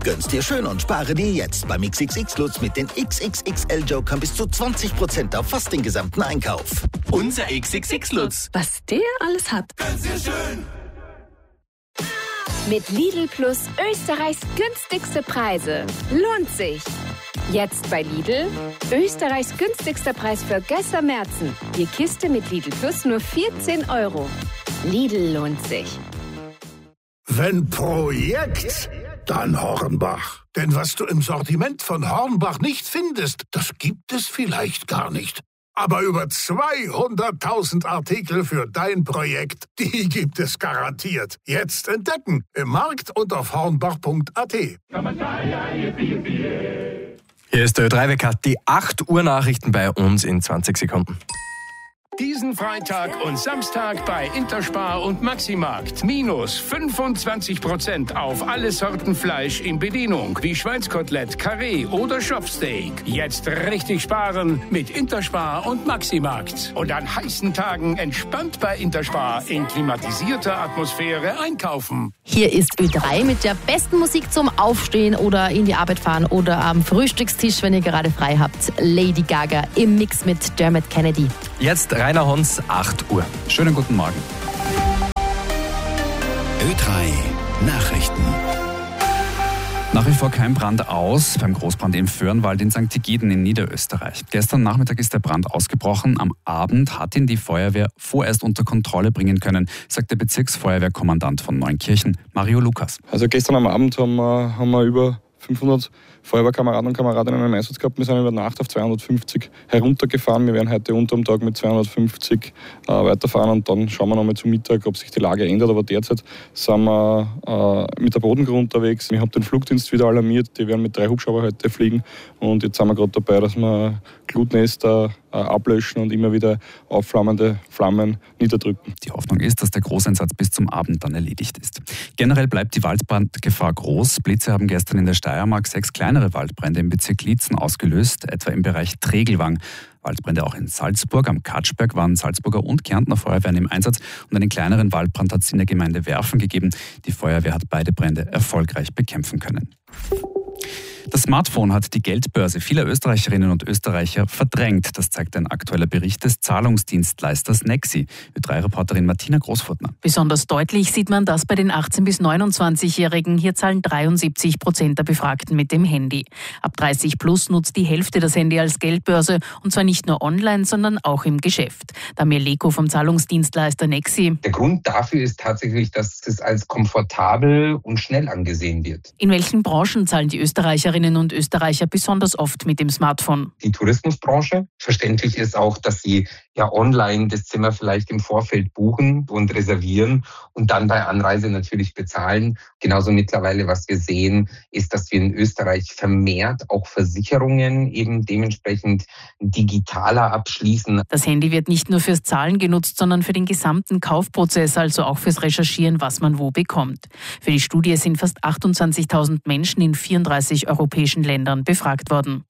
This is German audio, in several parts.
Gönn's dir schön und spare dir jetzt beim XXX Lutz mit den XXXL-Jokern bis zu 20% auf fast den gesamten Einkauf. Unser XXX Lutz. Was der alles hat. Gönn's dir schön. Mit Lidl Plus Österreichs günstigste Preise. Lohnt sich. Jetzt bei Lidl. Österreichs günstigster Preis für Gösser Märzen. Die Kiste mit Lidl Plus nur 14 €. Lidl lohnt sich. Wenn Projekt, dann Hornbach. Denn was du im Sortiment von Hornbach nicht findest, das gibt es vielleicht gar nicht. Aber über 200.000 Artikel für dein Projekt, die gibt es garantiert. Jetzt entdecken im Markt und auf hornbach.at. Hier ist der Ö3-Wecker, die 8 Uhr Nachrichten bei uns in 20 Sekunden. Diesen Freitag und Samstag bei Interspar und Maximarkt. Minus 25% auf alle Sorten Fleisch in Bedienung. Wie Schweinskotelett, Karree oder Schopfsteak. Jetzt richtig sparen mit Interspar und Maximarkt. Und an heißen Tagen entspannt bei Interspar in klimatisierter Atmosphäre einkaufen. Hier ist Ö3 mit der besten Musik zum Aufstehen oder in die Arbeit fahren oder am Frühstückstisch, wenn ihr gerade frei habt. Lady Gaga im Mix mit Dermot Kennedy. Jetzt Rainer Hons, 8 Uhr. Schönen guten Morgen. Ö3 Nachrichten. Nach wie vor kein Brand aus beim Großbrand im Föhrenwald in St. Egiden in Niederösterreich. Gestern Nachmittag ist der Brand ausgebrochen. Am Abend hat ihn die Feuerwehr vorerst unter Kontrolle bringen können, sagt der Bezirksfeuerwehrkommandant von Neunkirchen, Mario Lukas. Also gestern am Abend haben wir über 500 Feuerwehrkameraden und Kameradinnen im Einsatz gehabt. Wir sind über Nacht auf 250 heruntergefahren. Wir werden heute unter dem Tag mit 250 weiterfahren und dann schauen wir nochmal zum Mittag, ob sich die Lage ändert. Aber derzeit sind wir mit der Bodengruppe unterwegs. Wir haben den Flugdienst wieder alarmiert. Die werden mit 3 Hubschrauber heute fliegen. Und jetzt sind wir gerade dabei, dass wir Glutnester ablöschen und immer wieder aufflammende Flammen niederdrücken. Die Hoffnung ist, dass der Großeinsatz bis zum Abend dann erledigt ist. Generell bleibt die Waldbrandgefahr groß. Blitze haben gestern in der Steiermark 6 kleinere Waldbrände im Bezirk Liezen ausgelöst, etwa im Bereich Tregelwang. Waldbrände auch in Salzburg. Am Katschberg waren Salzburger und Kärntner Feuerwehren im Einsatz und einen kleineren Waldbrand hat es in der Gemeinde Werfen gegeben. Die Feuerwehr hat beide Brände erfolgreich bekämpfen können. Das Smartphone hat die Geldbörse vieler Österreicherinnen und Österreicher verdrängt. Das zeigt ein aktueller Bericht des Zahlungsdienstleisters Nexi. Ö3-Reporterin Martina Großfurtner. Besonders deutlich sieht man das bei den 18- bis 29-Jährigen. Hier zahlen 73% der Befragten mit dem Handy. Ab 30 plus nutzt die Hälfte das Handy als Geldbörse. Und zwar nicht nur online, sondern auch im Geschäft. Damir Leko vom Zahlungsdienstleister Nexi. Der Grund dafür ist tatsächlich, dass es als komfortabel und schnell angesehen wird. In welchen Branchen zahlen die Österreicherinnen und Österreicher besonders oft mit dem Smartphone? Die Tourismusbranche. Verständlich ist auch, dass sie online das Zimmer vielleicht im Vorfeld buchen und reservieren und dann bei Anreise natürlich bezahlen. Genauso mittlerweile, was wir sehen, ist, dass wir in Österreich vermehrt auch Versicherungen eben dementsprechend digitaler abschließen. Das Handy wird nicht nur fürs Zahlen genutzt, sondern für den gesamten Kaufprozess, also auch fürs Recherchieren, was man wo bekommt. Für die Studie sind fast 28.000 Menschen in 34 europäischen Ländern befragt worden.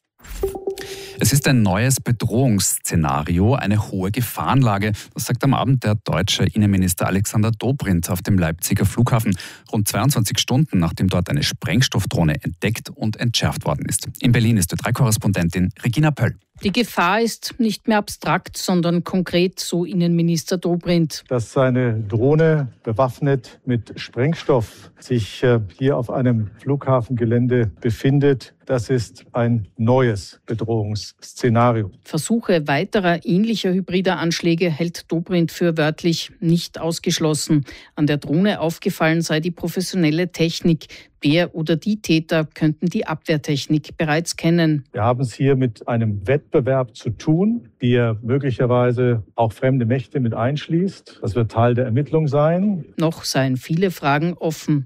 Es ist ein neues Bedrohungsszenario, eine hohe Gefahrenlage. Das sagt am Abend der deutsche Innenminister Alexander Dobrindt auf dem Leipziger Flughafen. Rund 22 Stunden, nachdem dort eine Sprengstoffdrohne entdeckt und entschärft worden ist. In Berlin ist Ö3-Korrespondentin Regina Pöll. Die Gefahr ist nicht mehr abstrakt, sondern konkret, so Innenminister Dobrindt. Dass eine Drohne bewaffnet mit Sprengstoff sich hier auf einem Flughafengelände befindet, das ist ein neues Bedrohungsszenario. Versuche weiterer ähnlicher hybrider Anschläge hält Dobrindt für wörtlich nicht ausgeschlossen. An der Drohne aufgefallen sei die professionelle Technik. Wer oder die Täter könnten die Abwehrtechnik bereits kennen. Wir haben es hier mit einem Wettbewerb zu tun, der möglicherweise auch fremde Mächte mit einschließt. Das wird Teil der Ermittlung sein. Noch seien viele Fragen offen.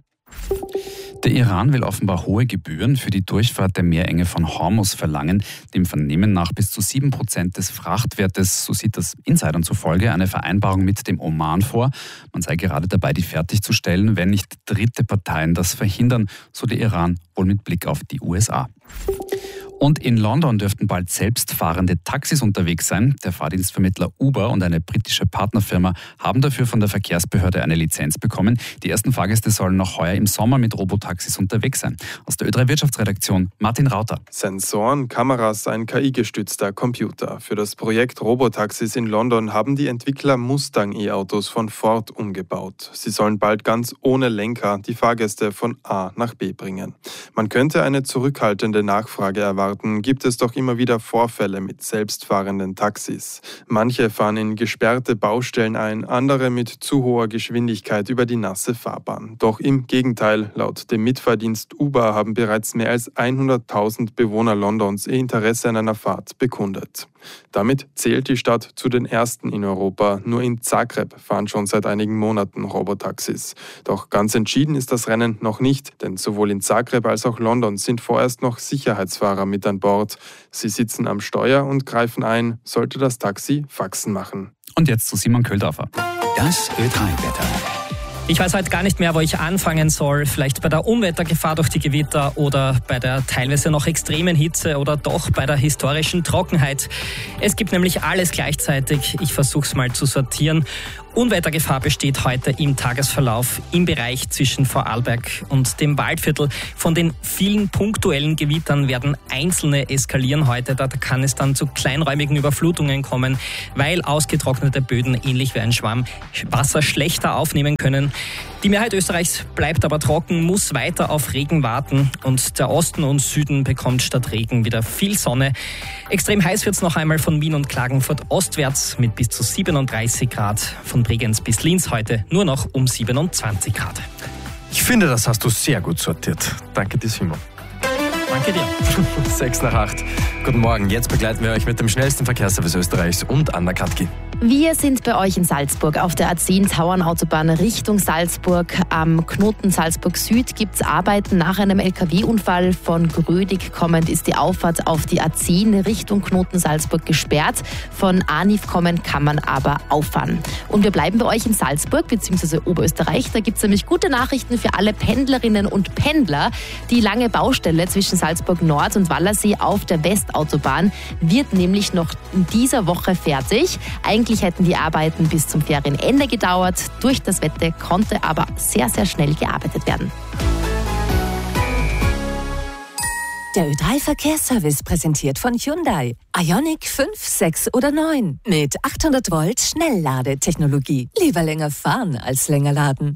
Der Iran will offenbar hohe Gebühren für die Durchfahrt der Meerenge von Hormuz verlangen. Dem Vernehmen nach bis zu 7% des Frachtwertes, so sieht das Insidern zufolge, eine Vereinbarung mit dem Oman vor. Man sei gerade dabei, die fertigzustellen, wenn nicht dritte Parteien das verhindern, so der Iran, wohl mit Blick auf die USA. Und in London dürften bald selbstfahrende Taxis unterwegs sein. Der Fahrdienstvermittler Uber und eine britische Partnerfirma haben dafür von der Verkehrsbehörde eine Lizenz bekommen. Die ersten Fahrgäste sollen noch heuer im Sommer mit Robotaxis unterwegs sein. Aus der Ö3 Wirtschaftsredaktion Martin Rauter. Sensoren, Kameras, ein KI-gestützter Computer. Für das Projekt Robotaxis in London haben die Entwickler Mustang-E-Autos von Ford umgebaut. Sie sollen bald ganz ohne Lenker die Fahrgäste von A nach B bringen. Man könnte eine zurückhaltende Nachfrage erwarten, gibt es doch immer wieder Vorfälle mit selbstfahrenden Taxis. Manche fahren in gesperrte Baustellen ein, andere mit zu hoher Geschwindigkeit über die nasse Fahrbahn. Doch im Gegenteil, laut dem Mitfahrdienst Uber haben bereits mehr als 100.000 Bewohner Londons ihr Interesse an einer Fahrt bekundet. Damit zählt die Stadt zu den ersten in Europa. Nur in Zagreb fahren schon seit einigen Monaten Robotaxis. Doch ganz entschieden ist das Rennen noch nicht, denn sowohl in Zagreb als auch London sind vorerst noch Sicherheitsfahrer mit an Bord. Sie sitzen am Steuer und greifen ein, sollte das Taxi Faxen machen. Und jetzt zu Simon Köldorfer. Das Ö3-Wetter. Ich weiß heute gar nicht mehr, wo ich anfangen soll. Vielleicht bei der Unwettergefahr durch die Gewitter oder bei der teilweise noch extremen Hitze oder doch bei der historischen Trockenheit. Es gibt nämlich alles gleichzeitig. Ich versuche es mal zu sortieren. Unwettergefahr besteht heute im Tagesverlauf im Bereich zwischen Vorarlberg und dem Waldviertel. Von den vielen punktuellen Gewittern werden einzelne eskalieren heute. Da kann es dann zu kleinräumigen Überflutungen kommen, weil ausgetrocknete Böden ähnlich wie ein Schwamm Wasser schlechter aufnehmen können. Die Mehrheit Österreichs bleibt aber trocken, muss weiter auf Regen warten und der Osten und Süden bekommt statt Regen wieder viel Sonne. Extrem heiß wird es noch einmal von Wien und Klagenfurt ostwärts mit bis zu 37 Grad. Von Bregenz bis Linz heute nur noch um 27 Grad. Ich finde, das hast du sehr gut sortiert. Danke dir, Simon. Danke dir. 6:08. Guten Morgen, jetzt begleiten wir euch mit dem schnellsten Verkehrsservice Österreichs und Anna Katki. Wir sind bei euch in Salzburg. Auf der A10 Tauernautobahn Richtung Salzburg. Am Knoten Salzburg Süd gibt es Arbeiten nach einem LKW-Unfall. Von Grödig kommend ist die Auffahrt auf die A10 Richtung Knoten Salzburg gesperrt. Von Arniv kommend kann man aber auffahren. Und wir bleiben bei euch in Salzburg bzw. Oberösterreich. Da gibt es nämlich gute Nachrichten für alle Pendlerinnen und Pendler. Die lange Baustelle zwischen Salzburg Nord und Wallersee auf der Westautobahn wird nämlich noch in dieser Woche fertig. Eigentlich hätten die Arbeiten bis zum Ferienende gedauert. Durch das Wetter konnte aber sehr, sehr schnell gearbeitet werden. Der Ö3-Verkehrsservice präsentiert von Hyundai. Ioniq 5, 6 oder 9 mit 800 Volt Schnellladetechnologie. Lieber länger fahren als länger laden.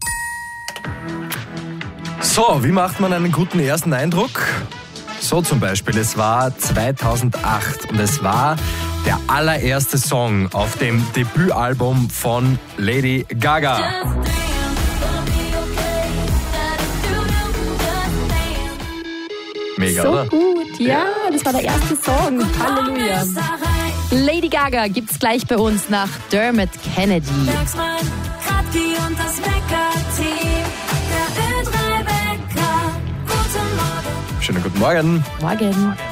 So, wie macht man einen guten ersten Eindruck? So zum Beispiel, es war 2008 und es war der allererste Song auf dem Debütalbum von Lady Gaga. Mega, so oder? Gut, ja, das war der erste Song. Halleluja. Lady Gaga gibt's gleich bei uns nach Dermot Kennedy. Schönen guten Morgen. Morgen.